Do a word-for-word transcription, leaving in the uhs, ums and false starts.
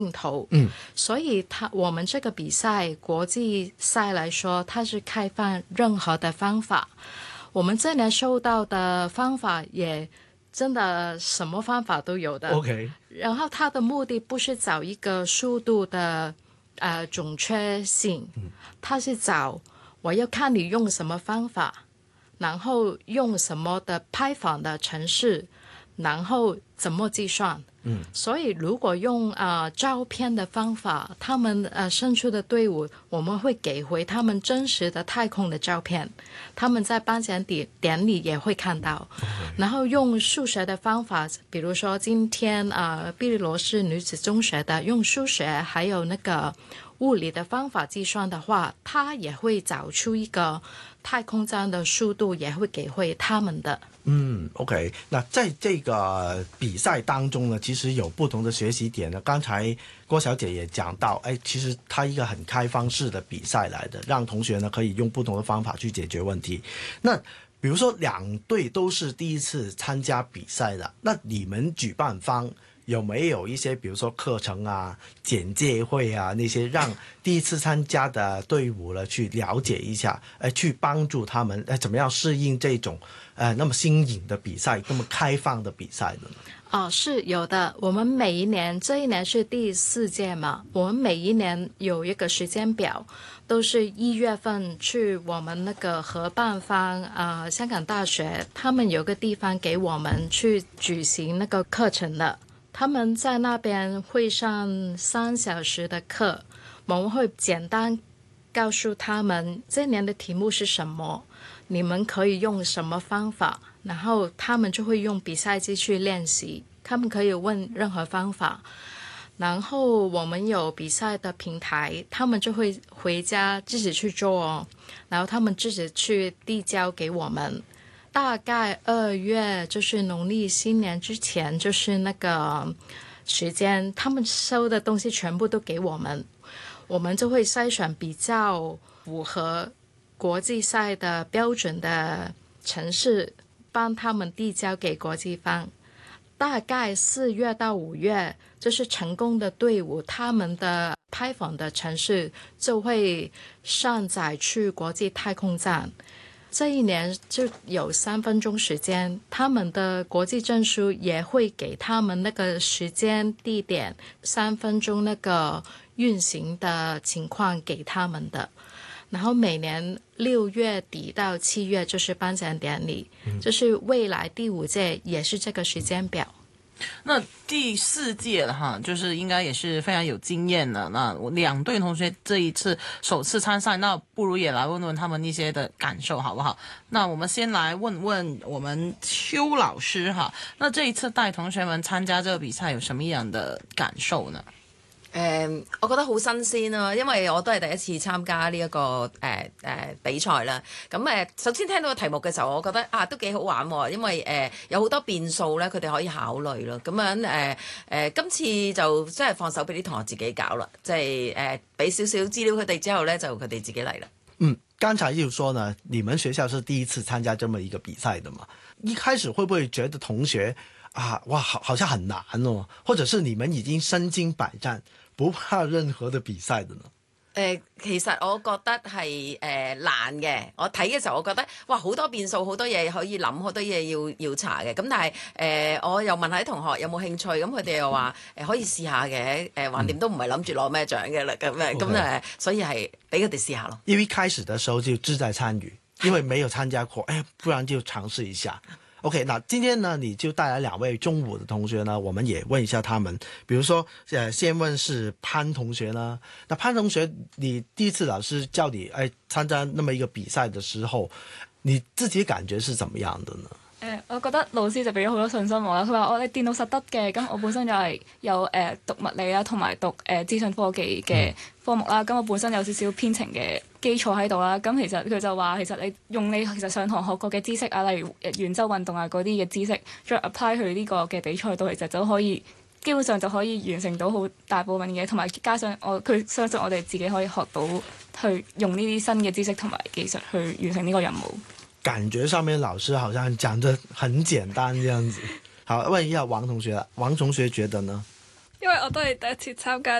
镜头，嗯，所以它我们这个比赛国际赛来说，它是开放任何的方法。我们这年收到的方法也真的什么方法都有的。 OK， 然后它的目的不是找一个速度的呃准确性，它是找我要看你用什么方法，然后用什么的拍仿的程式，然后怎么计算。嗯，所以如果用呃照片的方法，他们呃胜出的队伍，我们会给回他们真实的太空的照片，他们在颁奖典典礼也会看到。Okay. 然后用数学的方法，比如说今天呃毕利罗士女子中学的用数学还有那个物理的方法计算的话，他也会找出一个太空站的速度，也会给回他们的。 嗯 ，OK， 那在这个比赛当中呢，其实有不同的学习点呢。刚才郭小姐也讲到，哎，其实它一个很开放式的比赛来的，让同学呢可以用不同的方法去解决问题。那比如说两队都是第一次参加比赛的，那你们举办方有没有一些比如说课程啊、简介会啊那些，让第一次参加的队伍呢去了解一下，呃，去帮助他们呃怎么样适应这种呃那么新颖的比赛、那么开放的比赛的呢？ 哦，是有的。我们每一年，这一年是第四届嘛，我们每一年有一个时间表，都是一月份去我们那个合办方啊、呃，香港大学，他们有个地方给我们去举行那个课程的。他们在那边会上三小时的课，我们会简单告诉他们这年的题目是什么，你们可以用什么方法，然后他们就会用比赛机去练习，他们可以问任何方法。然后我们有比赛的平台，他们就会回家自己去做，然后他们自己去递交给我们。大概二月就是农历新年之前，就是那个时间，他们收的东西全部都给我们，我们就会筛选比较符合国际赛的标准的城市，帮他们递交给国际方。大概四月到五月，就是成功的队伍，他们的拍仿的城市就会上载去国际太空站。这一年就有三分钟时间，他们的国际证书也会给他们那个时间地点三分钟那个运行的情况给他们的。然后每年六月底到七月就是颁奖典礼，嗯、就是未来第五届也是这个时间表。 那第四届了哈，就是应该也是非常有经验了。那两队同学这一次首次参赛，那不如也来问问他们一些的感受好不好？那我们先来问问我们邱老师哈，那这一次帶同學們參加這個比賽有什麼樣的感受呢？ 誒、嗯，我覺得好新鮮啦，因為我都係第一次參加呢、這、一個誒誒、呃呃、比賽啦。咁誒、呃，首先聽到個題目嘅時候，我覺得啊都幾好玩喎，因為誒、呃、有好多變數咧，佢哋可以考慮咯。咁樣誒誒，今次就真係放手俾啲同學自己搞啦，即係誒俾少少資料佢哋之後咧，就佢哋自己嚟啦。 嗯，剛才就說呢，你們學校是第一次參加這麼一個比賽的嘛？一開始會不會覺得同學啊，哇，好好像很難哦，或者是你們已經身經百戰，不怕任何的比賽的呢？ 誒、呃，其實我覺得係誒、呃、難嘅。我睇嘅時候，我覺得哇，好多變數，好多嘢可以諗，好多嘢要要查嘅。咁但係誒、呃，我又問下啲同學有冇興趣，咁佢哋又話誒、呃、可以試下嘅。誒橫掂都唔係諗住攞咩獎嘅啦，咁誒咁誒，所以係俾佢哋試下咯。 因為一開始的時候就志在參與，因為沒有參加過，哎，不然就嘗試一下。OK， 那今天呢，你就帶來兩位中五的同學呢，我們也問一下他們。比如說，呃，先問是潘同學呢。那潘同學，你第一次老師叫你哎參加那麼一個比賽的時候，你自己感覺是怎麼樣的呢？ 誒、呃，我覺得老師就俾咗好多信心我啦。佢話我哋電腦實得嘅，咁我本身又係有誒、呃、讀物理啦，同埋讀誒、呃、資訊科技嘅科目啦。咁、嗯、我本身有少少編程嘅基礎喺度啦。咁其實佢就話，其實你用你其實上堂學過嘅知識啊，例如圓周運動啊嗰啲嘅知識，再 apply 去呢個嘅比賽度，其實就可以基本上就可以完成到好大部分嘅嘢，同埋加上我佢相信我哋自己可以學到去用呢啲新嘅知識同埋技術去完成呢個任務。 感覺上面老師好像講得很簡單這樣子。好，問一下王同學，王同學覺得呢？ 因為我都係第一次參加